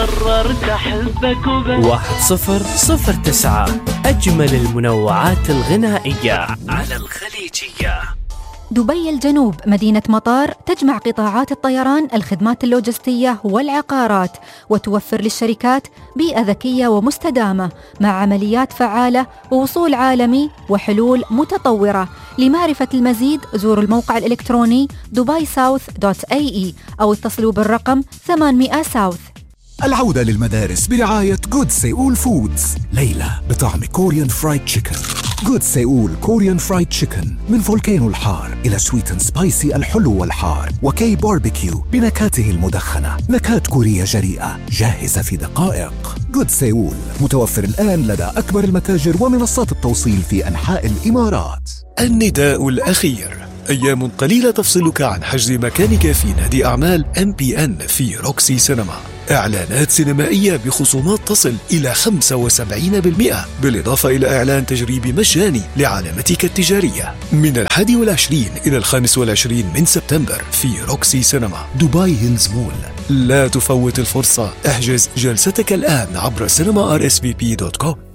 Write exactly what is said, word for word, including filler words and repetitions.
قررت أحبك وبس. واحد صفر صفر تسعة، أجمل المنوعات الغنائية على الخليجية. دبي الجنوب مدينة مطار تجمع قطاعات الطيران، الخدمات اللوجستية والعقارات، وتوفر للشركات بيئة ذكية ومستدامة مع عمليات فعالة ووصول عالمي وحلول متطورة. لمعرفة المزيد زوروا الموقع الإلكتروني دبي ساوث دوت إيه إي أو اتصلوا بالرقم ثمانمئة ساوث. العودة للمدارس برعاية جود سيول فودز. ليلة بطعم كوريان فرايد تشيكن. جود سيول كوريان فرايد تشيكن من فولكانو الحار إلى سويت اند سبايسي الحلو والحار، وكي باربيكيو بنكهاته المدخنة، نكهات كورية جريئة جاهزة في دقائق. جود سيول متوفر الآن لدى أكبر المتاجر ومنصات التوصيل في أنحاء الإمارات. النداء الأخير، أيام قليلة تفصلك عن حجز مكانك في نادي أعمال إم بي إن في روكسي سينما. إعلانات سينمائية بخصومات تصل إلى خمسة وسبعين بالمئة، بالإضافة إلى إعلان تجريبي مجاني لعلامتك التجارية من الحادي والعشرين إلى الخامس والعشرين من سبتمبر في روكسي سينما دبي هيلز مول. لا تفوت الفرصة، احجز جلستك الآن عبر سينما آر إس في بي دوت كوم.